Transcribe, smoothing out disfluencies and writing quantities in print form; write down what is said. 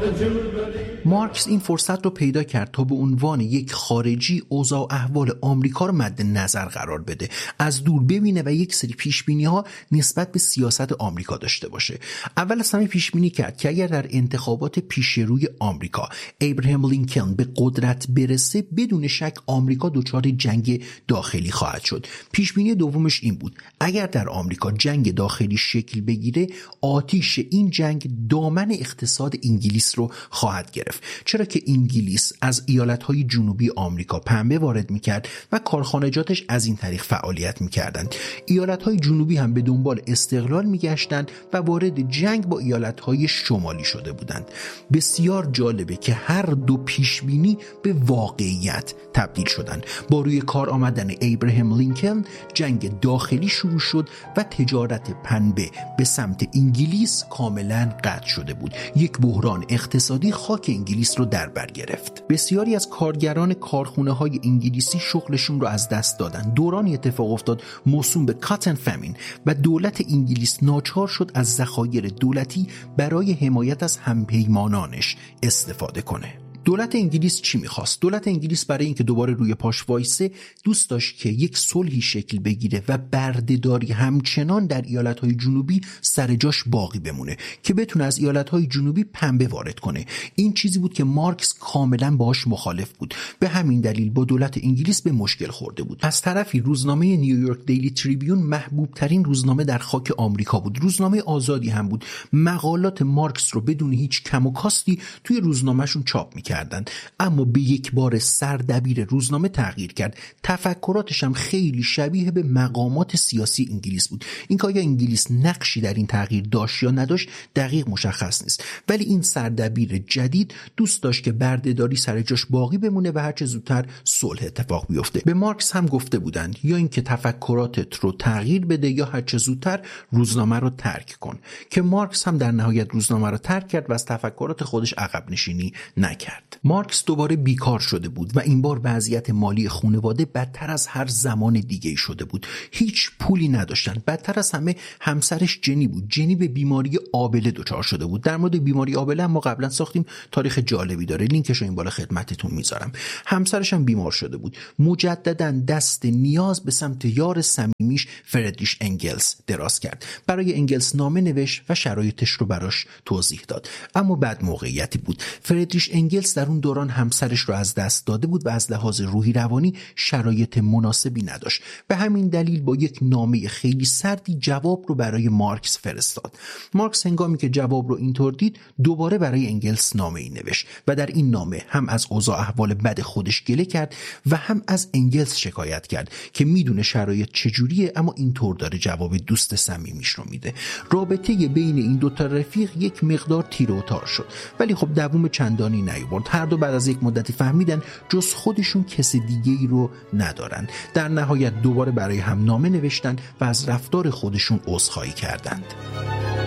مارکس این فرصت رو پیدا کرد تا به عنوان یک خارجی اوضاع احوال آمریکا رو مد نظر قرار بده، از دور ببینه و یک سری پیش‌بینی‌ها نسبت به سیاست آمریکا داشته باشه. اول از همه پیش‌بینی کرد که اگر در انتخابات پیشروی آمریکا ابراهام لینکلن به قدرت برسه، بدون شک آمریکا دچار جنگ داخلی خواهد شد. پیش‌بینی دومش این بود: اگر در آمریکا جنگ داخلی شکل بگیره، آتش این جنگ دامن اقتصاد انگلیس رو خواهد گرفت، چرا که انگلیس از ایالت‌های جنوبی آمریکا پنبه وارد می‌کرد و کارخانجاتش از این طریق فعالیت می‌کردند. ایالت‌های جنوبی هم به دنبال استقلال می‌گشتند و وارد جنگ با ایالت‌های شمالی شده بودند. بسیار جالبه که هر دو پیشبینی به واقعیت تبدیل شدند. با روی کار آمدن ابراهام لینکلن، جنگ داخلی شروع شد و تجارت پنبه به سمت انگلیس کاملا قطع شده بود. یک بحران اقتصادی خاک انگلیس رو در بر گرفت. بسیاری از کارگران کارخونه‌های انگلیسی شغلشون رو از دست دادن. دورانی اتفاق افتاد موسوم به کاتن فامین و دولت انگلیس ناچار شد از ذخایر دولتی برای حمایت از همپیمانانش استفاده کنه. دولت انگلیس چی میخواست؟ دولت انگلیس برای اینکه دوباره روی پاش وایسه دوست داشت که یک صلحی شکل بگیره و بردهداری همچنان در ایالت‌های جنوبی سر جاش باقی بمونه که بتونه از ایالت‌های جنوبی پنبه وارد کنه. این چیزی بود که مارکس کاملا باهاش مخالف بود. به همین دلیل با دولت انگلیس به مشکل خورده بود. از طرفی روزنامه نیویورک دیلی تریبیون محبوب ترین روزنامه در خاک آمریکا بود. روزنامه آزادی هم بود. مقالات مارکس رو بدون هیچ کم و کاستی توی روزنامه‌شون چاپ می‌کرد. اما به یک بار سردبیر روزنامه تغییر کرد. تفکراتش هم خیلی شبیه به مقامات سیاسی انگلیس بود. اینکه آیا انگلیس نقشی در این تغییر داشت یا نداشت دقیق مشخص نیست، ولی این سردبیر جدید دوست داشت که بردهداری سر جاش باقی بمونه و هرچه زودتر صلح اتفاق بیفته. به مارکس هم گفته بودند یا اینکه تفکراتت رو تغییر بده یا هرچه زودتر روزنامه رو ترک کن، که مارکس هم در نهایت روزنامه رو ترک کرد و از تفکرات خودش عقب نشینی نکرد. مارکس دوباره بیکار شده بود و این بار وضعیت مالی خانواده بدتر از هر زمان دیگه‌ای شده بود. هیچ پولی نداشتن. بدتر از همه همسرش جنی بود. جنی به بیماری آبله دچار شده بود. در مورد بیماری آبله ما قبلا ساختیم، تاریخ جالبی داره، لینکش رو این بالا خدمتتون میذارم. همسرش هم بیمار شده بود. مجددا دست نیاز به سمت یار صمیمیش فردریش انگلز دراز کرد. برای انگلز نامه نوشت و شرایطش رو براش توضیح داد. اما بد موقعیتی بود. فردریش انگلز در اون دوران همسرش رو از دست داده بود و از لحاظ روحی روانی شرایط مناسبی نداشت. به همین دلیل با یک نامه خیلی سردی جواب رو برای مارکس فرستاد. مارکس هنگامی که جواب رو اینطور دید دوباره برای انگلز نامه‌ای نوشت و در این نامه هم از اوضاع احوال بد خودش گله کرد و هم از انگلز شکایت کرد که میدونه شرایط چجوریه اما اینطور داره جواب دوست صمیمیش رو میده. رابطه بین این دو تا رفیق یک مقدار تیر و تار شد، ولی خب دوام چندانی نیاورد. هر دو بعد از یک مدتی فهمیدن جز خودشون کس دیگه‌ای رو ندارن. در نهایت دوباره برای هم نامه نوشتن و از رفتار خودشون عذرخواهی کردند.